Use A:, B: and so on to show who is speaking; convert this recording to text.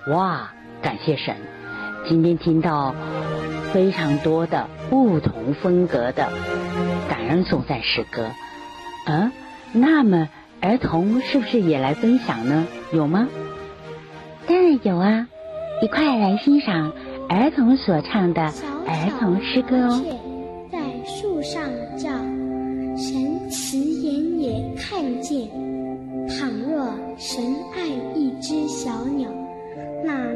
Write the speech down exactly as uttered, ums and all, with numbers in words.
A: 哇，感谢神！今天听到非常多的不同风格的感恩颂赞诗歌，嗯，那么儿童是不是也来分享呢？有吗？
B: 当然有啊，一块来欣赏儿童所唱的儿童诗歌哦。
C: 在树上叫，神慈眼也看见。倘若神爱一只小鸟，那